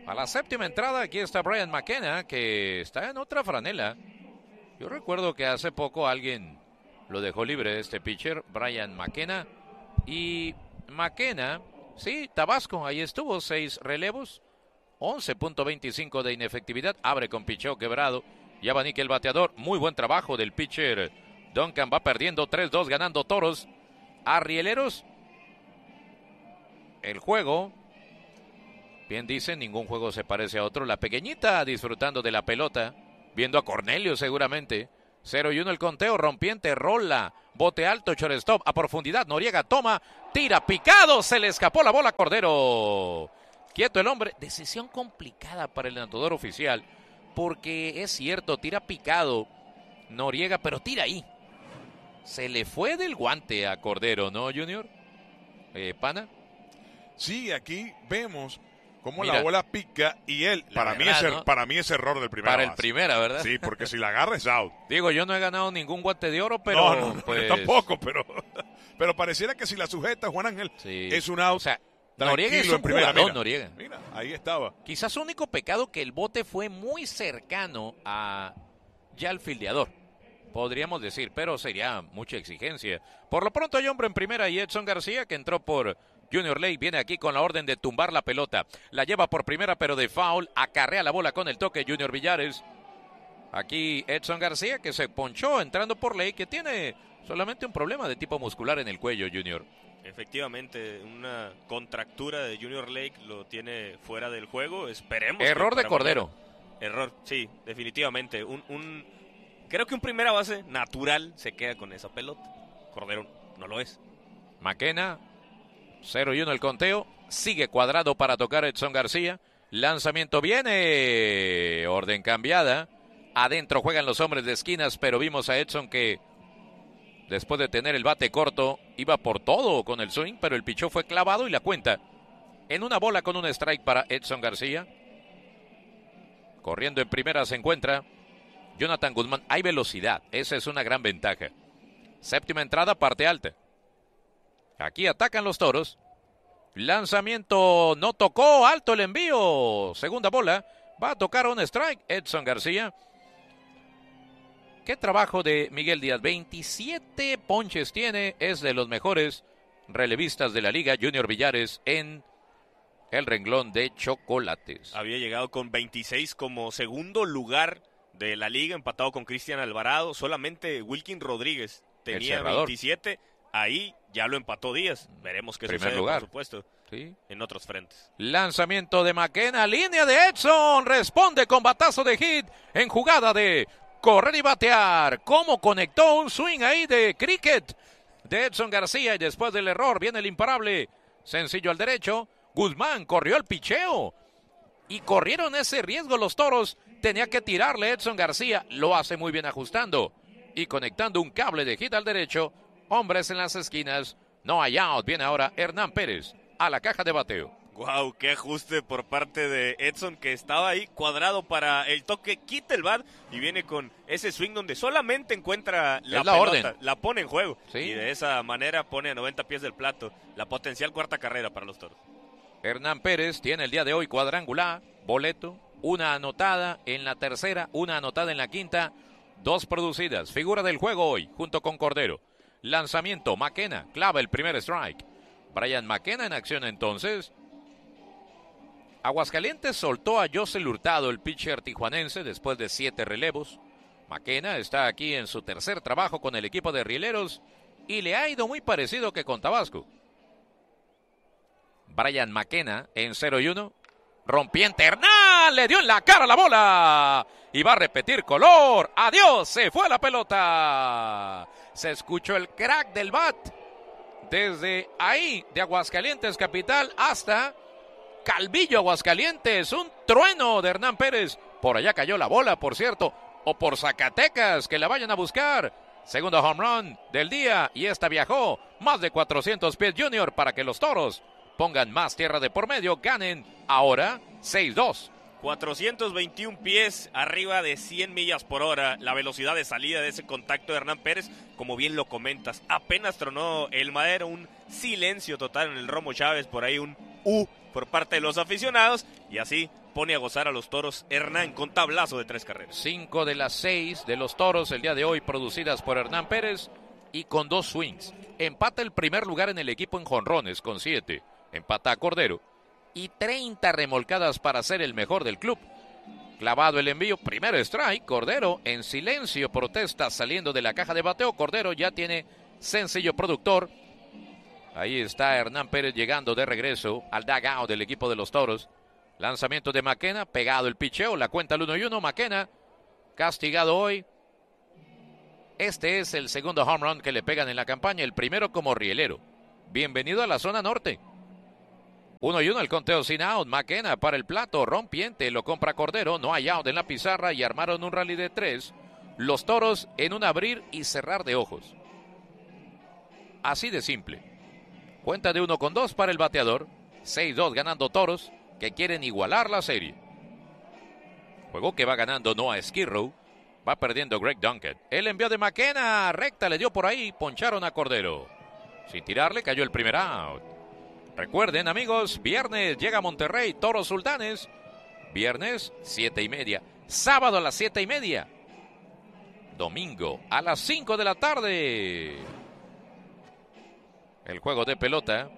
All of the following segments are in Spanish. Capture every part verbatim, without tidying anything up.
A la séptima entrada, aquí está Brian McKenna, que está en otra franela. Yo recuerdo que hace poco alguien lo dejó libre, este pitcher, Brian McKenna. Y McKenna, sí, Tabasco, ahí estuvo, seis relevos, once punto veinticinco de inefectividad, abre con picheo quebrado. Ya va Nick el bateador, muy buen trabajo del pitcher. Duncan va perdiendo tres dos, ganando Toros a Rieleros. El juego, bien dicen, ningún juego se parece a otro. La pequeñita disfrutando de la pelota, viendo a Cornelio seguramente. cero y uno el conteo, rompiente, rola, bote alto, shortstop, a profundidad, Noriega toma, tira, picado, se le escapó la bola a Cordero. Quieto el hombre, decisión complicada para el anotador oficial, porque es cierto, tira picado Noriega, pero tira ahí. Se le fue del guante a Cordero, ¿no, Junior? Eh, ¿Pana? Sí, aquí vemos cómo Mira, la bola pica y él, para, verdad, mí es er, ¿no? para mí es error del primero. Para el primera, ¿verdad? Sí, porque si la agarra es out. Digo, yo no he ganado ningún guante de oro, pero no, no, pues... yo tampoco, pero, pero pareciera que si la sujeta Juan Ángel sí. es un out. O sea, Noriega es un en primera. jugador, Mira, Noriega. Mira, ahí estaba. Quizás su único pecado que el bote fue muy cercano a ya el fildeador, podríamos decir, pero sería mucha exigencia. Por lo pronto hay hombre en primera y Edson García, que entró por Junior Lake, viene aquí con la orden de tumbar la pelota. La lleva por primera, pero de foul, acarrea la bola con el toque Junior Villares. Aquí Edson García, que se ponchó entrando por Lake, que tiene solamente un problema de tipo muscular en el cuello, Junior. Efectivamente, una contractura de Junior Lake lo tiene fuera del juego. Esperemos. Error de Cordero. Mañana. Error, sí, definitivamente. Un, un, creo que un primera base natural se queda con esa pelota. Cordero no lo es. McKenna, cero y uno el conteo. Sigue cuadrado para tocar Edson García. Lanzamiento viene. Orden cambiada. Adentro juegan los hombres de esquinas, pero vimos a Edson que después de tener el bate corto, iba por todo con el swing, pero el pichó fue clavado y la cuenta en una bola con un strike para Edson García. Corriendo en primera se encuentra Jonathan Guzmán. Hay velocidad, esa es una gran ventaja. Séptima entrada, parte alta. Aquí atacan los Toros. Lanzamiento no tocó, alto el envío. Segunda bola, va a tocar un strike Edson García. Qué trabajo de Miguel Díaz, veintisiete ponches tiene, es de los mejores relevistas de la liga, Junior Villares, en el renglón de chocolates. Había llegado con veintiséis como segundo lugar de la liga, empatado con Cristian Alvarado. Solamente Wilkin Rodríguez tenía veintisiete, ahí ya lo empató Díaz. Veremos qué Primer sucede, lugar. por supuesto, ¿Sí? en otros frentes. Lanzamiento de McKenna, línea de Edson, responde con batazo de hit en jugada de correr y batear. ¿Cómo conectó un swing ahí de cricket de Edson García? Y después del error viene el imparable. Sencillo al derecho. Guzmán corrió el picheo. Y corrieron ese riesgo los Toros. Tenía que tirarle Edson García. Lo hace muy bien ajustando. Y conectando un cable de hit al derecho. Hombres en las esquinas. No hay out. Viene ahora Hernán Pérez a la caja de bateo. Wow, qué ajuste por parte de Edson, que estaba ahí cuadrado para el toque, quita el bat y viene con ese swing donde solamente encuentra la, es la pelota, orden. la pone en juego. ¿Sí? Y de esa manera pone a noventa pies del plato la potencial cuarta carrera para los Toros. Hernán Pérez tiene el día de hoy cuadrangular, boleto, una anotada en la tercera, una anotada en la quinta, dos producidas. Figura del juego hoy, junto con Cordero. Lanzamiento, McKenna, clava el primer strike. Brian McKenna en acción entonces. Aguascalientes soltó a Josel Hurtado, el pitcher tijuanense, después de siete relevos. McKenna está aquí en su tercer trabajo con el equipo de Rieleros y le ha ido muy parecido que con Tabasco. Brian McKenna en cero y uno. Rompiente Hernán, le dio en la cara la bola y va a repetir color. Adiós, se fue la pelota. Se escuchó el crack del bat desde ahí de Aguascalientes capital hasta Calvillo, Aguascalientes. Un trueno de Hernán Pérez. Por allá cayó la bola, por cierto, o por Zacatecas, que la vayan a buscar. Segundo home run del día y esta viajó más de cuatrocientos pies, Junior, para que los Toros pongan más tierra de por medio, ganen ahora seis dos. cuatrocientos veintiún pies, arriba de cien millas por hora, la velocidad de salida de ese contacto de Hernán Pérez, como bien lo comentas, apenas tronó el madero, un silencio total en el Romo Chávez, por ahí un U por parte de los aficionados, y así pone a gozar a los Toros Hernán con tablazo de tres carreras. Cinco de las seis de los Toros el día de hoy producidas por Hernán Pérez y con dos swings. Empata el primer lugar en el equipo en jonrones con siete. Empata a Cordero y treinta remolcadas para ser el mejor del club. Clavado el envío, primer strike, Cordero en silencio protesta saliendo de la caja de bateo. Cordero ya tiene sencillo productor. Ahí está Hernán Pérez llegando de regreso al dugout del equipo de los Toros. Lanzamiento de McKenna, pegado el picheo, la cuenta al uno y uno. McKenna castigado hoy. Este es el segundo home run que le pegan en la campaña, el primero como rielero. Bienvenido a la zona norte. Uno y uno el conteo sin out. McKenna para el plato, rompiente, lo compra Cordero. No hay out en la pizarra y armaron un rally de tres. Los Toros en un abrir y cerrar de ojos. Así de simple. Cuenta de uno con dos para el bateador. seis dos ganando Toros, que quieren igualar la serie. Juego que va ganando Noah Skirrow. Va perdiendo Greg Duncan. El envío de McKenna, recta, le dio por ahí. Poncharon a Cordero. Sin tirarle, cayó el primer out. Recuerden, amigos, viernes llega a Monterrey, Toros Sultanes. Viernes, siete y media. Sábado a las siete y media. Domingo a las cinco de la tarde. El juego de pelota.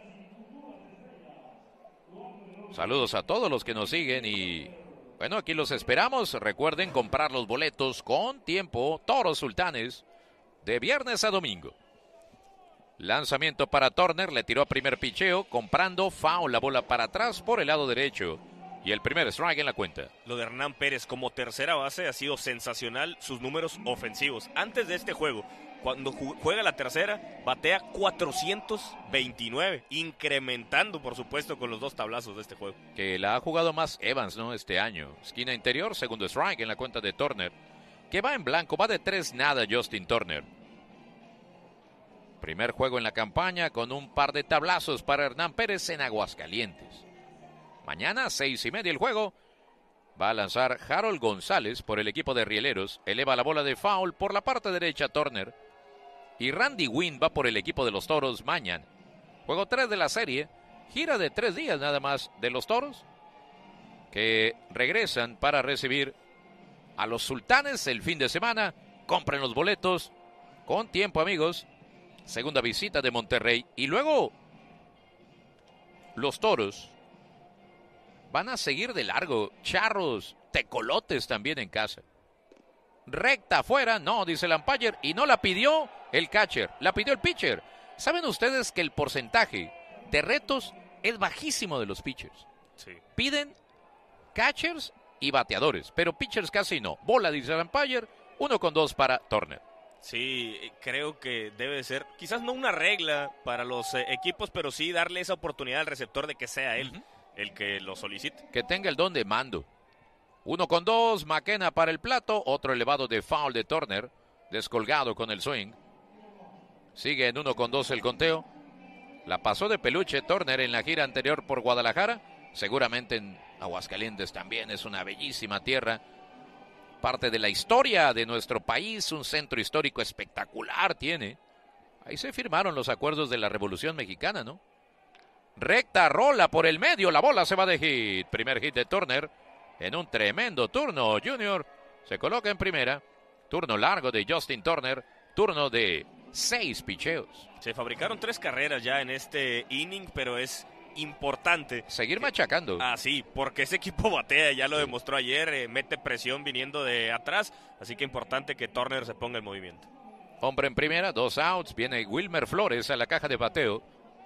Saludos a todos los que nos siguen y... bueno, aquí los esperamos. Recuerden comprar los boletos con tiempo. Toros Sultanes, de viernes a domingo. Lanzamiento para Turner, le tiró a primer picheo, comprando foul, la bola para atrás por el lado derecho. Y el primer strike en la cuenta. Lo de Hernán Pérez como tercera base ha sido sensacional, sus números ofensivos. Antes de este juego, cuando juega la tercera, batea cuatrocientos veintinueve, incrementando, por supuesto, con los dos tablazos de este juego. Que la ha jugado más Evans, ¿no? Este año. Esquina interior, segundo strike en la cuenta de Turner. Que va en blanco, va de tres nada Justin Turner. Primer juego en la campaña con un par de tablazos para Hernán Pérez en Aguascalientes. Mañana, seis y media el juego. Va a lanzar Harold González por el equipo de Rieleros. Eleva la bola de foul por la parte derecha Turner. Y Randy Wynn va por el equipo de los Toros mañana. Juego tres de la serie. Gira de tres días nada más de los Toros, que regresan para recibir a los Sultanes el fin de semana. Compren los boletos con tiempo, amigos. Segunda visita de Monterrey. Y luego los Toros van a seguir de largo. Charros, tecolotes también en casa. Recta afuera, no, dice el umpire, y no la pidió el catcher, la pidió el pitcher. ¿Saben ustedes que el porcentaje de retos es bajísimo de los pitchers? Sí. Piden catchers y bateadores, pero pitchers casi no. Bola, dice el umpire, uno con dos para Turner. Sí, creo que debe ser, quizás no una regla para los eh, equipos, pero sí darle esa oportunidad al receptor de que sea él uh-huh. el que lo solicite. Que tenga el don de mando. Uno con dos, McKenna para el plato, otro elevado de foul de Turner, descolgado con el swing. Sigue en uno con dos el conteo. La pasó de peluche Turner en la gira anterior por Guadalajara. Seguramente en Aguascalientes también es una bellísima tierra. Parte de la historia de nuestro país, un centro histórico espectacular tiene. Ahí se firmaron los acuerdos de la Revolución Mexicana, ¿no? Recta, rola por el medio, la bola se va de hit. Primer hit de Turner en un tremendo turno. Junior se coloca en primera. Turno largo de Justin Turner. Turno de seis picheos. Se fabricaron tres carreras ya en este inning, pero es importante seguir machacando. Ah, sí, porque ese equipo batea, ya lo sí. demostró ayer, eh, mete presión viniendo de atrás, así que importante que Turner se ponga en movimiento. Hombre en primera, dos outs, viene Wilmer Flores a la caja de bateo.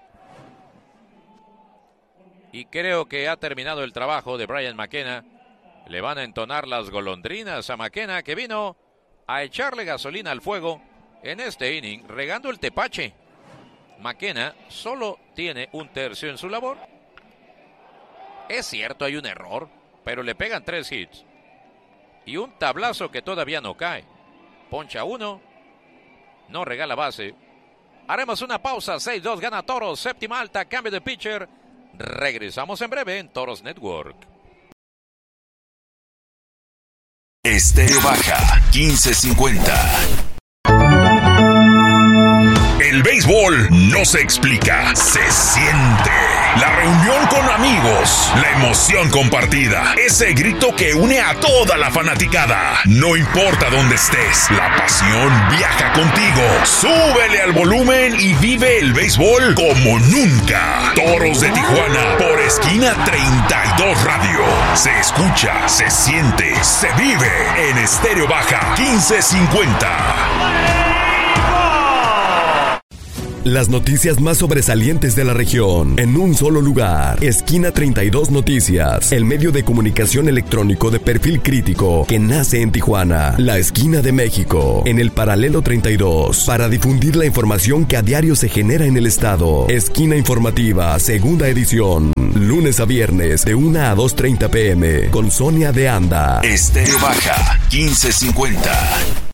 Y creo que ha terminado el trabajo de Brian McKenna. Le van a entonar las golondrinas a McKenna, que vino a echarle gasolina al fuego en este inning, regando el tepache. McKenna solo tiene un tercio en su labor. Es cierto, hay un error, pero le pegan tres hits. Y un tablazo que todavía no cae. Poncha uno, no regala base. Haremos una pausa, seis dos gana Toros, séptima alta, cambio de pitcher. Regresamos en breve en Toros Network. Estéreo Baja, quince cincuenta. El béisbol no no se explica, se siente. La reunión con amigos, la emoción compartida, ese grito que une a toda la fanaticada. No importa dónde estés, la pasión viaja contigo. Súbele al volumen y vive el béisbol como nunca. Toros de Tijuana por Esquina treinta y dos Radio. Se escucha, se siente, se vive en Estéreo Baja quince cincuenta. Las noticias más sobresalientes de la región en un solo lugar. Esquina treinta y dos Noticias, el medio de comunicación electrónico de perfil crítico que nace en Tijuana, la esquina de México, en el paralelo treinta y dos, para difundir la información que a diario se genera en el estado. Esquina informativa, segunda edición, lunes a viernes de una a dos treinta pm, con Sonia de Anda. Estéreo Baja quince cincuenta.